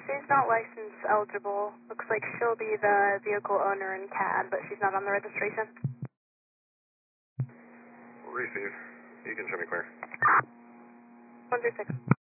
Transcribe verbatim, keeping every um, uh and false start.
she's not license eligible. Looks like she'll be the vehicle owner in C A D, but she's not on the registration. Receive. You can show me clear. one three six.